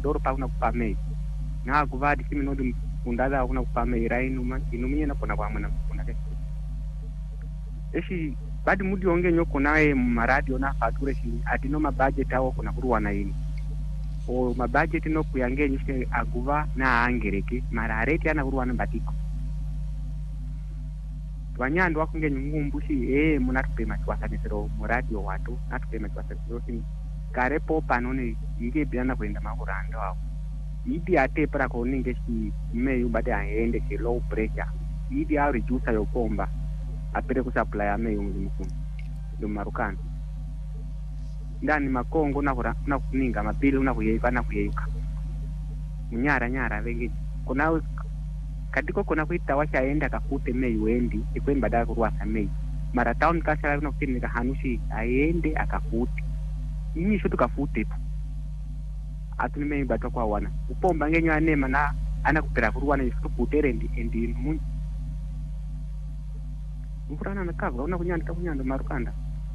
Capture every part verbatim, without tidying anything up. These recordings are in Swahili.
doro pa una kupamei na kuvadi kimi no dum undada una kupamei rainu ma inumiye na kona kwa mwana kuna ke eshi badi mudi onge nyoko nae maradio na fature shi atino ma budget awo kuna kuruwa na ini o ma budget no kuyange nyise aguva na angereke mara areti ana kuruwa na batiko wanyando wakunge nyumbushi eh munatupema twasanisero muradio watu natupema twasanisero sini karepo panone nge biana kwenda makuranda wao idi ate para ko ninge shi me yubade aende ke low pressure idi a reduce yo komba apere ku supply ame yungu mukuni ndo marukana ndani makongo na kura na kuninga mapili una kuyeyuka na kuyeyuka nyara nyara vengi kuna kadiko kuna kuita washa enda kakute mei wendi ikwemba dala kuruasa mei mara town kasala kuna kutini nika hanushi aende akakute ini shotu kafute po atu ni mei bato kwa wana upomba ngenyo anema na ana kupera kuruwana yisutu kutere endi endi muni mkurana na kava una kunyanda kunyanda marukanda.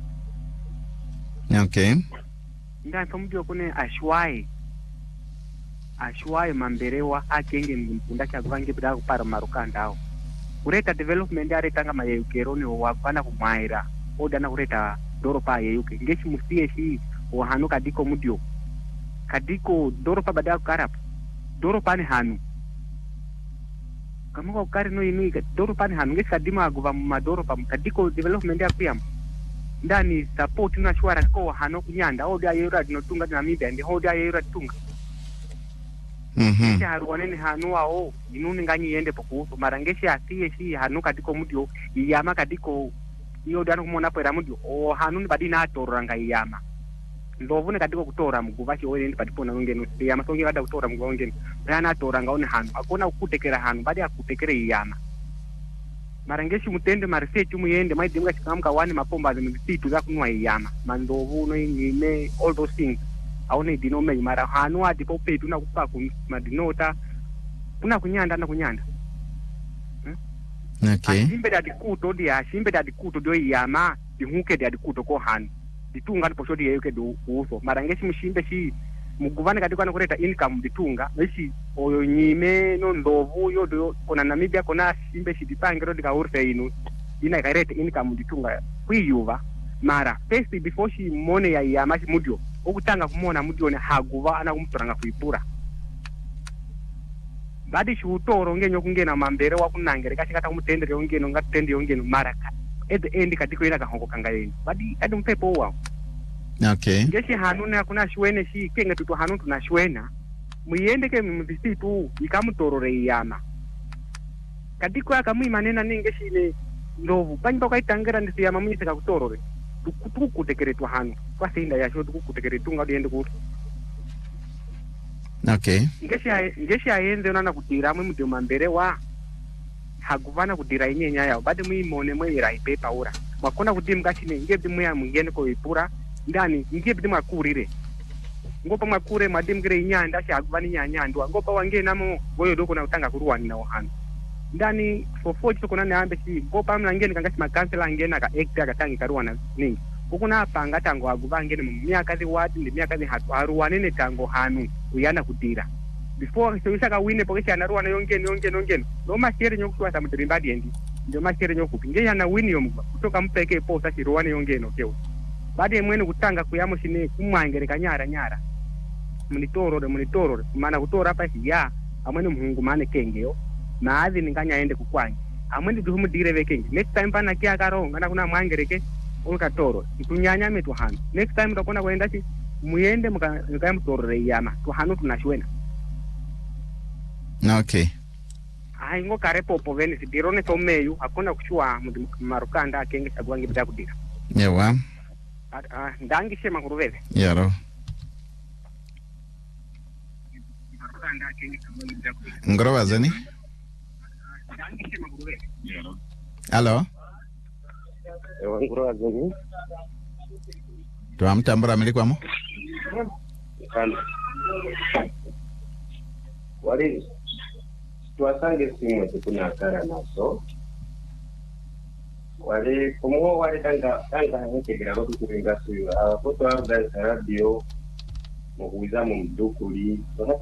Okay. Nda mfamudi kune ashwae ashwae mamberewa akenge mpunda chakuvange bida kupara marukanda hao kureta development are tanga mayeukeroni wakwana kumaira oda na kureta doro pa yeyuke ngeshi musie shi wahanu kadiko mudio kadiko doro pa bada karap doro pa ni hanu kama ko kari no inu doro pa ni hanu ngeshi kadima aguva madoro pa kadiko development ya pia ndani support na shwara ko hano kunyanda oda yera dinotunga na mibya ndi oda yera tunga. Mhm. Ngeshi haruwanene hanu wao inuni nganyi yende pokuhusu marangeshi asiye shi hanu kadiko mudio iyama kadiko iyo dano kumona pera mudio o hanu ni badina atorora nga iyama ndovune kadiko kutora muguva shi oyendi padipona ngeno iyama songe kada kutora muguva ngeno yana atora nga one hanu akona ukutekera hanu badi akutekere iyama marangeshi mutende maresearch muyende maidimga chikamka wani mapomba zimisitu za kunwa iyama mandovu no ingime all those things aone dinome mara hanu ati popetu na kupa ku madinota una kunyanda na kunyanda. Hmm? Okay. Ashimbe dadi kuto dia ashimbe dadi kuto do iyama dihuke dadi kuto ko hanu ditunga ndipo shodi yeyuke do uso marangeshi mshimbe shi muguvane kadiko na kureta income ditunga eshi oyo nyime no ndovu yo do kona Namibia kona shimbe shi dipangero dika urfe inu ina ikarete income ditunga kwiyuva mara first before shi mone ya iyama shi mudio okutanga kumona mudio ne haguva ana kumtoranga kuipura badi shi utoro ngenyo kungena mambere wakunangere kashikata kumutendere ongeno ngatende ongeno mara at the end kadiko ina kahongo kangayeni badi adi mpepo wao. Okay. Ngeshi hanu ne akuna shwene shi kenge tutu hanu tunashwena muyende ke mvisitu ikamutorore iyama kadiko akamui manena ningeshi ne ndovu panyipa kwaitangera ndisi yama munyisika kutorore tukutekere tu hanu kwa sinda ya shotu tukutekere tunga diende kutu. Okay. Ngeshi ngeshi ayenze unana kutira mwe mudio mambere wa haguvana kudira inyenya yao badi muimone mwe ira ipepa ura mwakona kutimga chine ngebdi mwe mungene ko ipura ndani ngebdi mwakurire ngopa mwakure madimgire inyanda sha aguvani nyanyandwa ngopa wange namo goyo doko na utanga kuruwani na ohana ndani fofo chiko na nambe shi ngopa mlangeni kangasi makansela ngena ka ekta katangi karuwana ningi ukuna panga tango aguvangene mu myaka zi wadi ndi myaka zi hatu haruwanene tango hanu uyana kudira before so isaka wine pokesha naruwana yongeni yongeni yongeni no mashere nyokuwa samudirimbadi endi ndio mashere nyokupi ngeya na wini yomugwa kutoka mpeke posa shiruwane yongeni okeo bade mwene kutanga kuyamo shine kumwangere kanyara nyara munitorore munitorore maana kutora hapa ya amwene muhungu mane kengeo maadhi ninganya ende kukwanya amwene duhumu direve kenge next time pana kia karonga na kuna mwangereke unkatoro tunyanya metu hanu next time utakona kwenda chi muyende mukaya mutorore yama tu hanu tunashwena. Okay. Ai ngo kare popo veni sidirone to meyu akona kushwa marukanda kenge sagwangi bida kudira. Yewa. Ah ndangi shema kuruveve. Yaro. Ngoro wazani? Ndangi shema kuruveve. Yaro. Hello. Ewa ngoro wazani? Tuamtambura milikwamo? Kana. Wali tuwasange simu tukuna akara naso wali kumuo wali tanga tanga nkegira ko kuringa suyo abakoto abda radio muhuza mu mdukuri